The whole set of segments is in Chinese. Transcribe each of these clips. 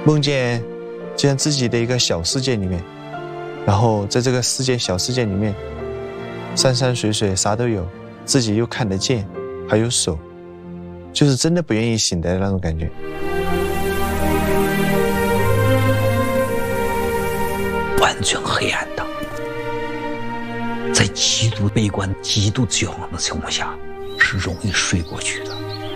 梦见就像自己的一个小世界里面，然后在这个小世界里面，山山水水啥都有，自己又看得见，还有手，就是真的不愿意醒的那种感觉。 完全黑暗的，在极度悲观、极度绝望的情况下，是容易睡过去的。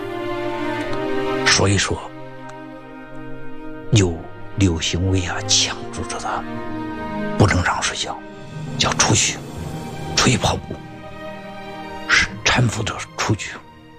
所以说，有流行胃啊强制着他不能让睡觉，要出去跑步，是搀扶着出去。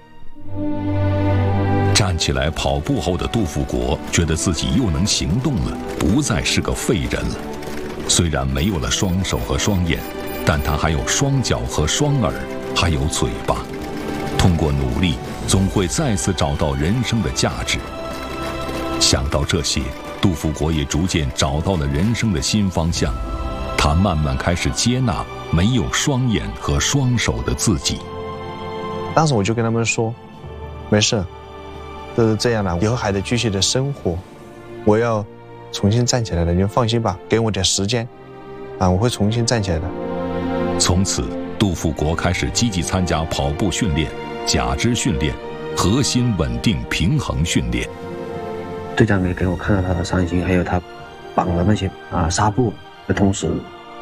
站起来跑步后的杜富国觉得自己又能行动了，不再是个废人了。虽然没有了双手和双眼，但他还有双脚和双耳，还有嘴巴。通过努力，总会再次找到人生的价值。想到这些，杜富国也逐渐找到了人生的新方向。他慢慢开始接纳没有双眼和双手的自己。 当时我就跟他们说，没事，都是这样了，以后还得继续的生活，我要重新站起来了，你们放心吧，给我点时间啊，我会重新站起来的。 从此，杜富国开始积极参加跑步训练、假肢训练、核心稳定平衡训练。 队长给我看到他的伤心，还有他绑的那些纱布的同时，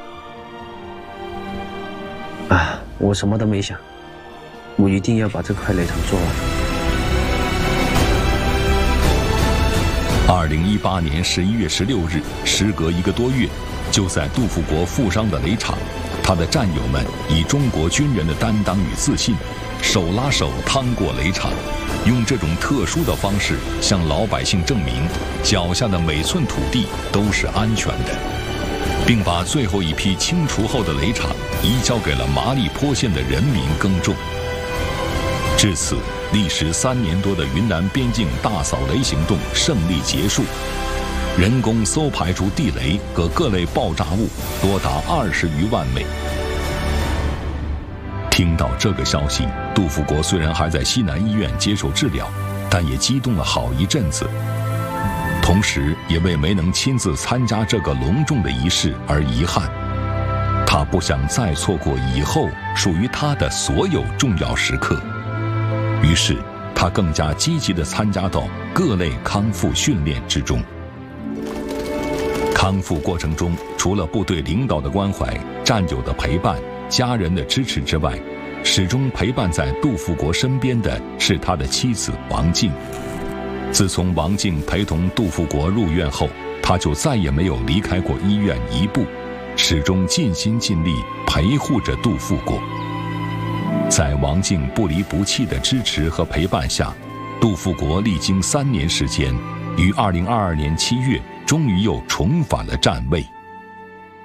我什么都没想，我一定要把这块垒场做完。 2018年11月16日，时隔1个多月，就在杜富国负伤的垒场，他的战友们以中国军人的担当与自信，手拉手趟过垒场，用这种特殊的方式向老百姓证明，脚下的每寸土地都是安全的，并把最后一批清除后的垒场移交给了麻栗坡县的人民耕种。至此，历时3年多的云南边境大扫雷行动胜利结束，人工搜排出地雷和各类爆炸物多达20余万枚。听到这个消息，杜富国虽然还在西南医院接受治疗，但也激动了好一阵子，同时也为没能亲自参加这个隆重的仪式而遗憾。他不想再错过以后属于他的所有重要时刻，于是他更加积极地参加到各类康复训练之中。康复过程中，除了部队领导的关怀、战友的陪伴、家人的支持之外，始终陪伴在杜富国身边的是他的妻子王静。自从王静陪同杜富国入院后，他就再也没有离开过医院一步，始终尽心尽力陪护着杜富国。在王静不离不弃的支持和陪伴下，杜富国历经3年时间，于2022年7月终于又重返了站位。